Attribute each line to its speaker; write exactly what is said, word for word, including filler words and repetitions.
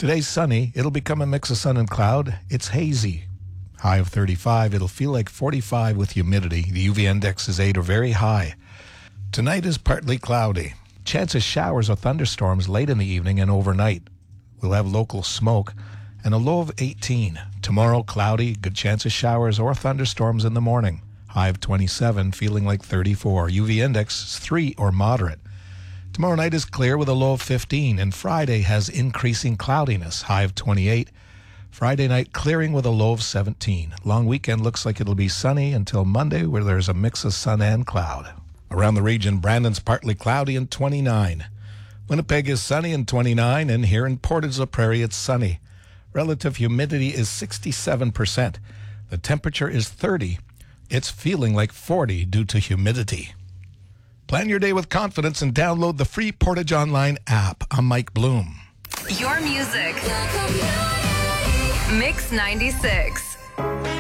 Speaker 1: Today's sunny. It'll become a mix of sun and cloud. It's hazy. High of thirty-five. It'll feel like forty-five with humidity. The U V index is eight or very high. Tonight is partly cloudy. Chance of showers or thunderstorms late in the evening and overnight. We'll have local smoke and a low of eighteen. Tomorrow, cloudy, good chance of showers or thunderstorms in the morning. High of twenty-seven, feeling like thirty-four. U V index is three or moderate. Tomorrow night is clear with a low of fifteen, and Friday has increasing cloudiness. High of twenty-eight. Friday night clearing with a low of seventeen. Long weekend looks like it'll be sunny until Monday, where there's a mix of sun and cloud. Around the region, Brandon's partly cloudy and twenty-nine. Winnipeg is sunny and twenty-nine, and here in Portage la Prairie it's sunny. Relative humidity is sixty-seven percent. The temperature is thirty. It's feeling like forty due to humidity. Plan your day with confidence and download the free Portage Online app. I'm Mike Bloom.
Speaker 2: Your music. Mix ninety-six.